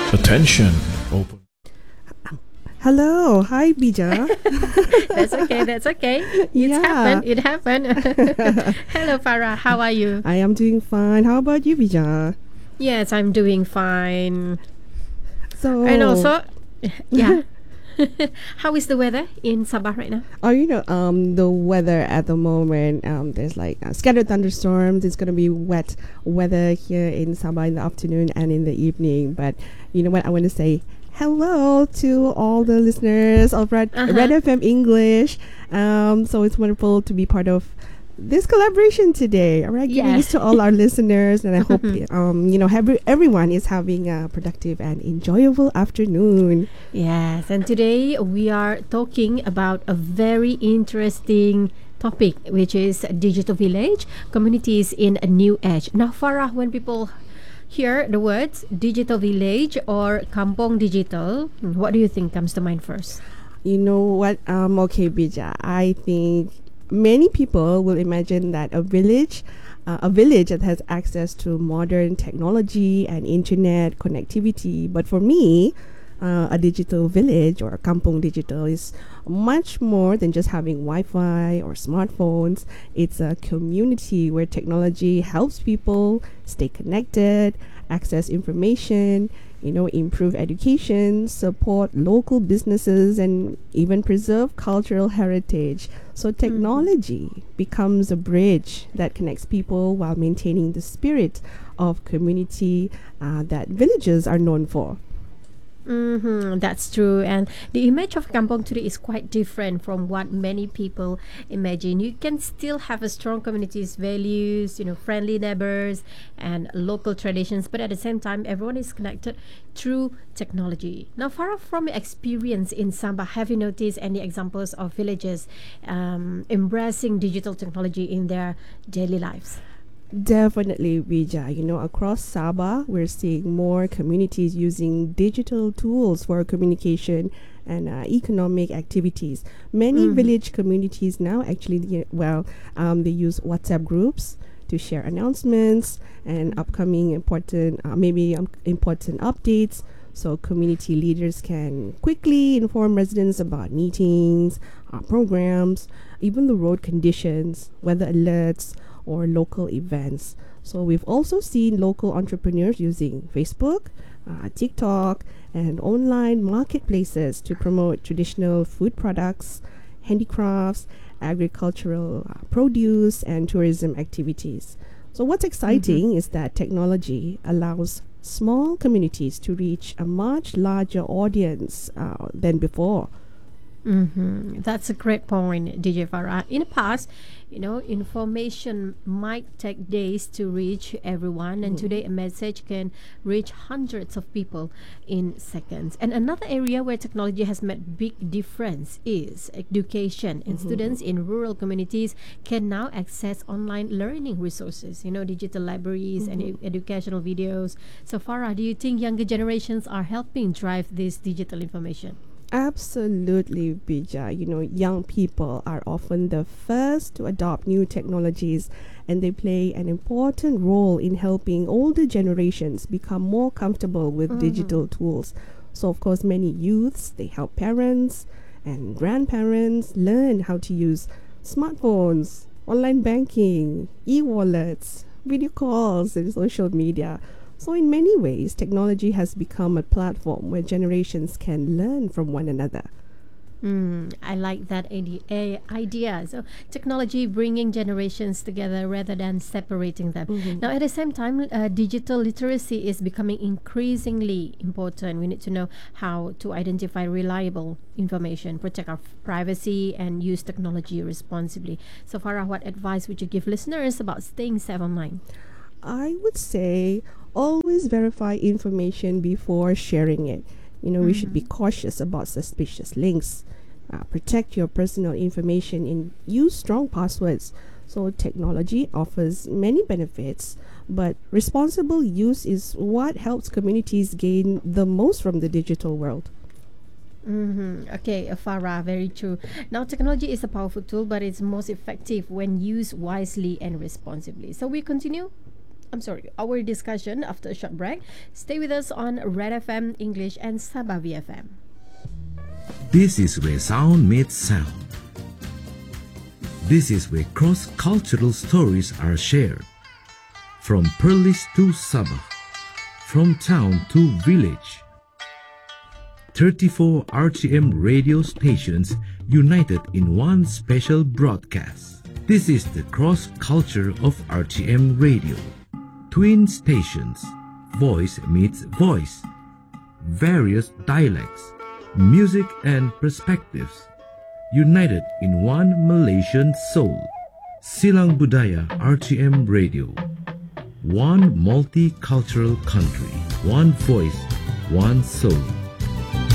Attention. Open. Hello, hi Bija. That's okay. That's okay. It's Yeah. happened. It happened. Hello, Farah. How are you? I am doing fine. How about you, Bija? Yes, I'm doing fine. So, And also, yeah. How is the weather in Sabah right now? the weather at the moment, there's like scattered thunderstorms. It's gonna be wet weather here in Sabah in the afternoon and in the evening. But you know what? I want to say hello to all the listeners of Red FM English. So it's wonderful to be part of this collaboration today. All right, greetings Yes. to all our listeners, and I hope everyone is having a productive and enjoyable afternoon. Yes, and today we are talking about a very interesting topic, which is digital village communities in a new age. Now, Farah, when people hear the words digital village or kampong digital, what do you think comes to mind first? You know what? Okay, Bija. I think many people will imagine that a village that has access to modern technology and internet connectivity. But for me, a digital village or a kampong digital is much more than just having Wi-Fi or smartphones. It's a community where technology helps people stay connected, access information, improve education, support local businesses, and even preserve cultural heritage. So technology becomes a bridge that connects people while maintaining the spirit of community that villages are known for. That's true. And the image of kampong today is quite different from what many people imagine. You can still have a strong community's values, friendly neighbors and local traditions, but at the same time, everyone is connected through technology. Now, Farah, from your experience in Sabah, have you noticed any examples of villages embracing digital technology in their daily lives? Definitely, Vija. Across Sabah, we're seeing more communities using digital tools for communication and economic activities. Many village communities now actually, they use WhatsApp groups to share announcements and upcoming important updates. So community leaders can quickly inform residents about meetings, programs, even the road conditions, weather alerts, or local events. So we've also seen local entrepreneurs using Facebook, TikTok, and online marketplaces to promote traditional food products, handicrafts, agricultural produce, and tourism activities. So what's exciting is that technology allows small communities to reach a much larger audience than before. That's a great point, DJ Farah. In the past, information might take days to reach everyone, and today a message can reach hundreds of people in seconds. And another area where technology has made big difference is education. And students in rural communities can now access online learning resources, digital libraries and educational videos. So, Farah, do you think younger generations are helping drive this digital information? Absolutely, Bija. Young people are often the first to adopt new technologies, and they play an important role in helping older generations become more comfortable with digital tools. So, of course, many youths, they help parents and grandparents learn how to use smartphones, online banking, e-wallets, video calls, and social media. So, in many ways, technology has become a platform where generations can learn from one another. I like that idea. So, technology bringing generations together rather than separating them. Now, at the same time, digital literacy is becoming increasingly important. We need to know how to identify reliable information, protect our privacy, and use technology responsibly. So, Farah, what advice would you give listeners about staying safe online? I would say always verify information before sharing it. We should be cautious about suspicious links. Protect your personal information and use strong passwords. So, technology offers many benefits, but responsible use is what helps communities gain the most from the digital world. Okay, Farah, very true. Now, technology is a powerful tool, but it's most effective when used wisely and responsibly. So, we continue our discussion after a short break. Stay with us on Red FM English and Sabah VFM. This is where sound meets sound. This is where cross-cultural stories are shared. From Perlis to Sabah, from town to village. 34 RTM radio stations united in one special broadcast. This is the cross-culture of RTM radio. Twin stations, voice meets voice. Various dialects, music and perspectives, united in one Malaysian soul. Silang Budaya RTM Radio. One multicultural country, one voice, one soul.